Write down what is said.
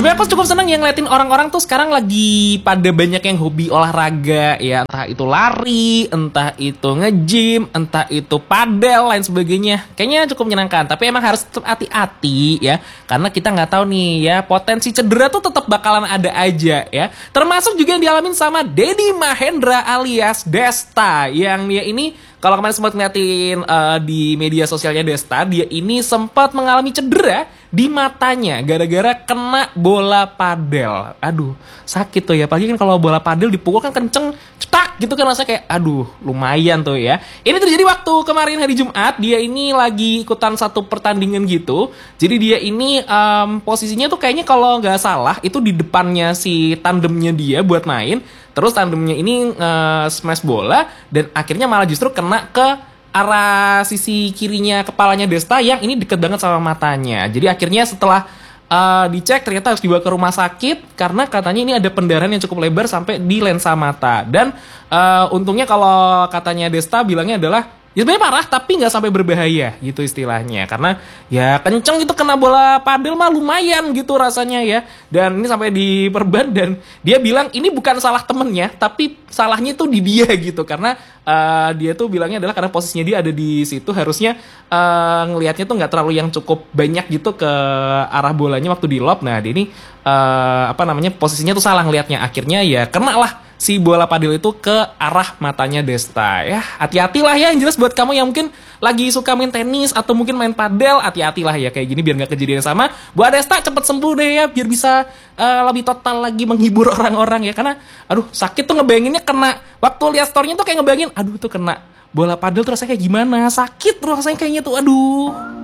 Sebenarnya aku cukup senang yang ngeliatin orang-orang tuh sekarang lagi pada banyak yang hobi olahraga ya, entah itu lari, entah itu nge-gym, entah itu padel, lain sebagainya. Kayaknya cukup menyenangkan, tapi emang harus tetap hati-hati ya, karena kita nggak tahu nih ya, potensi cedera tuh tetap bakalan ada aja ya. Termasuk juga yang dialamin sama Deddy Mahendra alias Desta, yang dia ini kalau kemarin sempat ngeliatin di media sosialnya Desta, dia ini sempat mengalami cedera di matanya gara-gara kena bola padel. Aduh, sakit tuh ya. Apalagi kan kalau bola padel dipukul kan kenceng, cetak gitu kan, rasanya kayak aduh, lumayan tuh ya. Ini terjadi waktu kemarin hari Jumat, dia ini lagi ikutan satu pertandingan gitu. Jadi dia ini posisinya tuh kayaknya kalau nggak salah itu di depannya si tandemnya dia buat main. Terus tandemnya ini smash bola dan akhirnya malah justru kena ke arah sisi kirinya kepalanya Desta yang ini deket banget sama matanya. Jadi akhirnya setelah dicek ternyata harus dibawa ke rumah sakit karena katanya ini ada pendarahan yang cukup lebar sampai di lensa mata. Dan untungnya kalau katanya Desta bilangnya adalah ya sebenarnya parah tapi nggak sampai berbahaya gitu istilahnya, karena ya kenceng gitu kena bola padel mah lumayan gitu rasanya ya. Dan ini sampai diperban dan dia bilang ini bukan salah temennya tapi salahnya tuh di dia gitu, karena dia tuh bilangnya adalah karena posisinya dia ada di situ harusnya ngelihatnya tuh nggak terlalu yang cukup banyak gitu ke arah bolanya waktu di lob. Nah dia ini posisinya tuh salah ngelihatnya, akhirnya ya kena lah si bola padel itu ke arah matanya Desta ya. Hati-hatilah ya, yang jelas buat kamu yang mungkin lagi suka main tenis atau mungkin main padel, hati-hatilah ya kayak gini biar nggak kejadian sama. Buat Desta cepet sembuh deh ya, biar bisa lebih total lagi menghibur orang-orang ya, karena aduh sakit tuh ngebayanginnya kena, waktu lihat story-nya tuh kayak ngebayangin aduh tuh kena bola padel terus rasanya kayak gimana, sakit tuh rasanya kayaknya tuh aduh.